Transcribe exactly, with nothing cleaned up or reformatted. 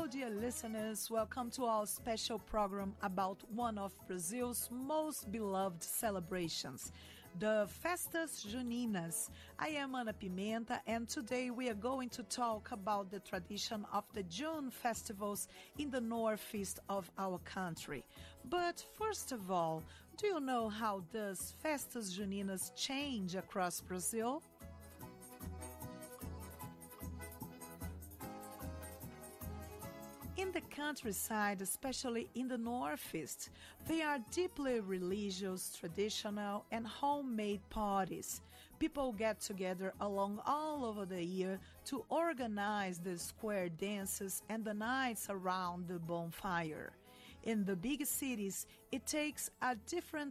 Hello, dear listeners. Welcome to our special program about one of Brazil's most beloved celebrations, the Festas Juninas. I am Ana Pimenta, and today we are going to talk about the tradition of the June festivals in the northeast of our country. But first of all, do you know how does Festas Juninas change across Brazil? In the countryside, especially in the northeast, they are deeply religious, traditional, and homemade parties. People get together along all over the year to organize the square dances and the nights around the bonfire. In the big cities, it takes a different